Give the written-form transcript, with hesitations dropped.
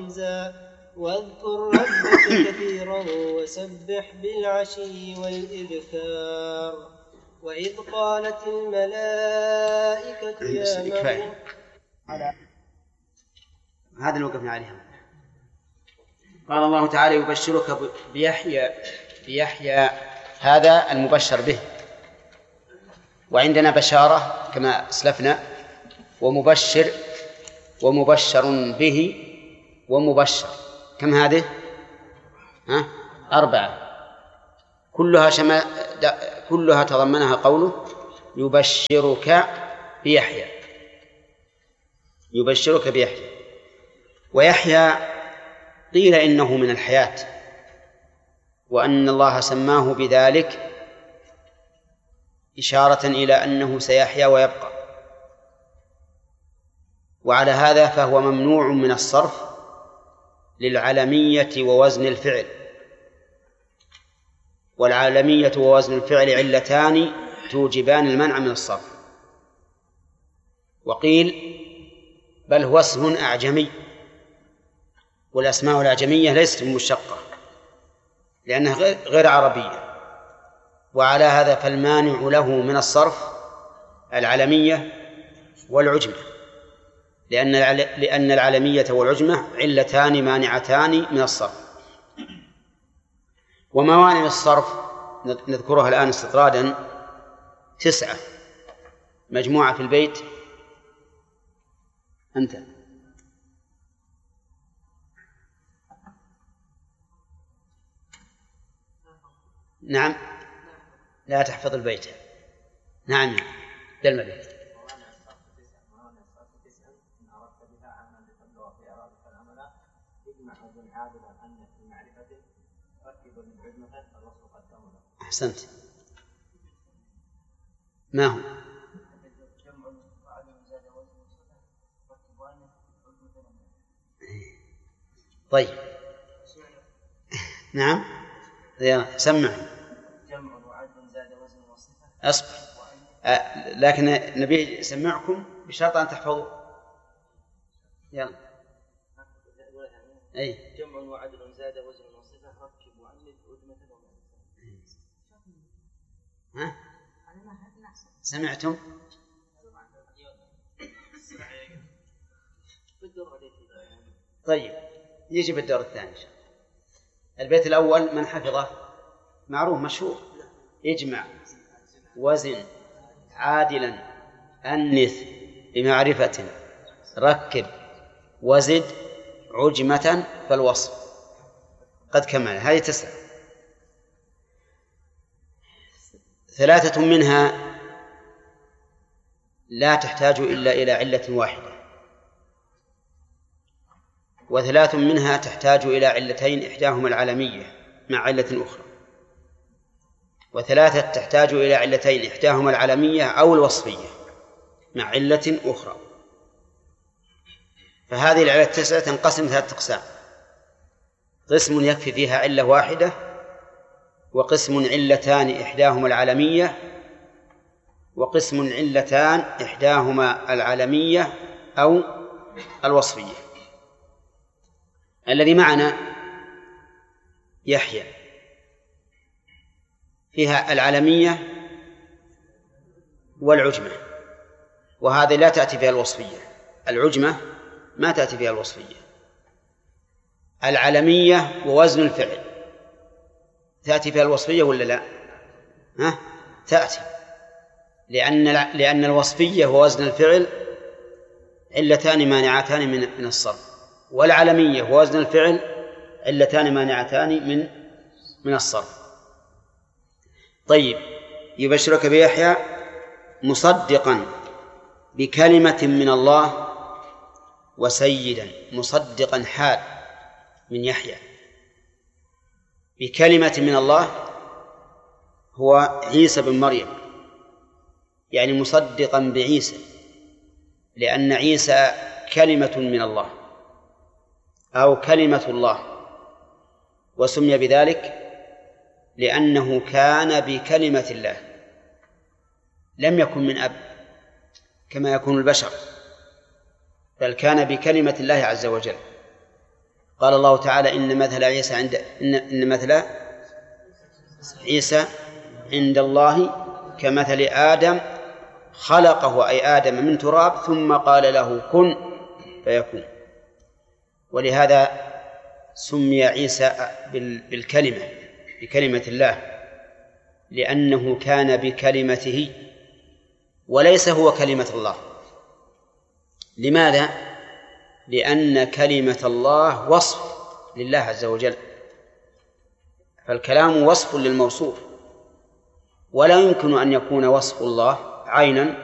ورمزا واذكر ربك كثيرا وسبح بالعشي والإبكار. وإذ قالت الملائكة يا مريم هذا اللي وقفنا عليها. قال الله تعالى يبشرك بيحيى هذا المبشر به، وعندنا بشارة كما أسلفنا ومبشر ومبشر به ومبشر. كم هذه؟ 4 كلها تضمنها قوله يبشرك بيحيى. يبشرك بيحيى. ويحيى قيل إنه من الحياة، وأن الله سماه بذلك إشارة إلى أنه سيحيا ويبقى، وعلى هذا فهو ممنوع من الصرف للعلمية ووزن الفعل، والعلمية ووزن الفعل علتان توجبان المنع من الصرف. وقيل بل هو اسم أعجمي، والأسماء الأعجمية ليست مشتقة لأنها غير عربية، وعلى هذا فالمانع له من الصرف العلمية والعجمة، لأن العلمية والعجمة علتان مانعتان من الصرف. وموانع الصرف نذكرها الآن استطرادا 9 مجموعة في البيت. أنت نعم لا تحفظ البيت. نعم دل البيت. أحسنت. ما هو؟ طيب نعم سمع. جمع وعد زاد وزن وصفة. أصبر لكن نبي سمعكم بشرط أن تحفظوا. يلا. أي جمع وعد زاد وزن وصفة ركب وعد عدمة ها؟ سمعتم؟ طيب يجي بالدور الثاني. البيت الأول من حفظه معروف مشهور. اجمع وزن عادلا أنث بمعرفة ركب وزد عجمة فالوصف. قد كمل. هذه 9. 3 منها لا تحتاج إلا إلى علة واحدة، و3 منها تحتاج إلى علتين إحداهما العلمية مع علة أخرى، و3 تحتاج إلى علتين إحداهما العلمية أو الوصفية مع علة أخرى. فهذه العلة 9 تنقسم 3 أقسام: قسم يكفي فيها علة واحدة، وقسم علتان إحداهما العلمية، وقسم علتان إحداهما العلمية أو الوصفية. الذي معنا يحيى فيها العلمية والعجمة، وهذه لا تأتي فيها الوصفية. العجمة ما تأتي فيها الوصفية. العلمية ووزن الفعل تأتي فيها الوصفية ولا لا؟ تأتي، لأن الوصفية ووزن الفعل علتان مانعتان من الصرف، والعلمية ووزن الفعل علتان مانعتان من الصرف. طيب يبشرك بيحيى مصدقا بكلمة من الله وسيدا. مصدقا حال من يحيى بكلمة من الله هو عيسى بن مريم، يعني مصدقا بعيسى، لأن عيسى كلمة من الله أو كلمة الله، وسمي بذلك لأنه كان بكلمة الله، لم يكن من أب كما يكون البشر، بل كان بكلمة الله عز وجل. قال الله تعالى إن مثل عيسى عند الله كمثل آدم خلقه، أي آدم من تراب ثم قال له كن فيكون. ولهذا سمي عيسى بكلمة الله، لأنه كان بكلمته وليس هو كلمة الله. لماذا؟ لأن كلمة الله وصف لله عز وجل، فالكلام وصف للموصوف، ولا يمكن أن يكون وصف الله عينا